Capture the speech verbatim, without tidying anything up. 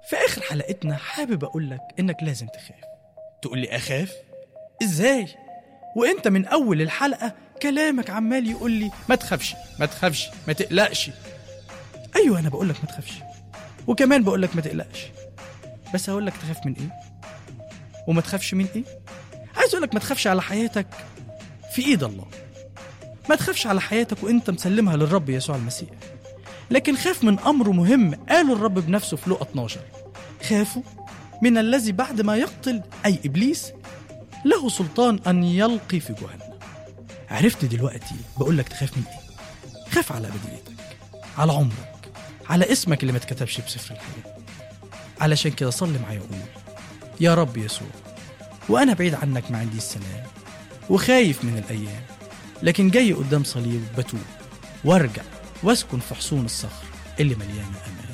في آخر حلقتنا حابب أقولك إنك لازم تخاف. تقول لي أخاف؟ إزاي؟ وإنت من أول الحلقة كلامك عمال يقول لي ما تخافش ما تخافش ما تقلقش. أيوة أنا بقولك ما تخافش، وكمان بقولك ما تقلقش، بس هقولك تخاف من إيه وما تخافش من إيه. عايز أقولك ما تخافش على حياتك في إيد الله، ما تخافش على حياتك وإنت مسلمها للرب يسوع المسيح، لكن خاف من أمر مهم قاله الرب بنفسه في لوقا اتناشر: خافوا من الذي بعد ما يقتل أي إبليس له سلطان أن يلقي في جهنم. عرفت دلوقتي بقولك تخاف من إيه؟ خاف على أبديتك، على عمرك، على اسمك اللي ما اتكتبش بسفر الحياة. علشان كده صلي معايا وقول: يا رب يسوع، وأنا بعيد عنك ما عندي السلام وخايف من الأيام، لكن جاي قدام صليب بتوب وارجع واسكن في حصون الصخر اللي مليانة أمان.